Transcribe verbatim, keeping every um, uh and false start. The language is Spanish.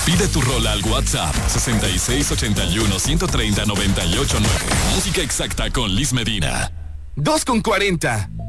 Pide tu rola al WhatsApp sesenta y seis ochenta y uno ciento treinta noventa y ocho nueve. Música exacta con Liz Medina. dos con cuarenta.